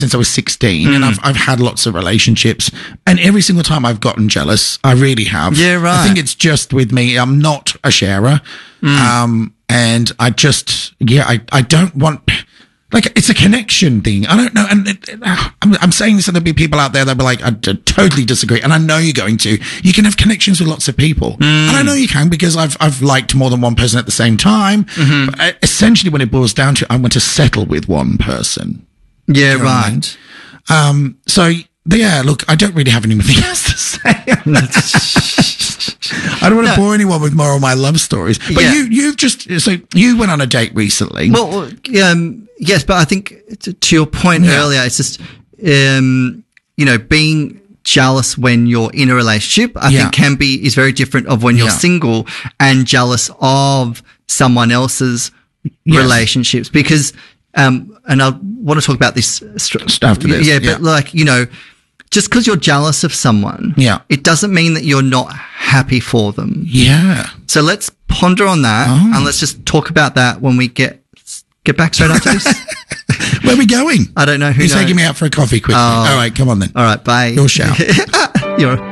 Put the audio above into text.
since I was 16 and I've had lots of relationships, and every single time I've gotten jealous. I really have. Yeah, right. I think it's just with me. I'm not a sharer. And I just, I don't want, like, it's a connection thing. I don't know. And I'm saying this, and there'll be people out there that'll be like, I totally disagree. And I know you're going to. You can have connections with lots of people. And I know you can, because I've liked more than one person at the same time. But essentially, when it boils down to it, I want to settle with one person. Yeah, You know what I mean? right. So, yeah, look, I don't really have anything else to say. I don't want to bore anyone with more of my love stories. But you went on a date recently. Well, yes, but I think to your point earlier, it's just, being jealous when you're in a relationship, I think is very different of when you're single and jealous of someone else's relationships, because, and I want to talk about this after this. Yeah, but like, just because you're jealous of someone, it doesn't mean that you're not happy for them. Yeah. So let's ponder on that, and let's just talk about that when we get back straight after this. Where are we going? I don't know. Who knows? He's taking me out for a coffee quickly. All right, come on then. All right, bye. Your shout.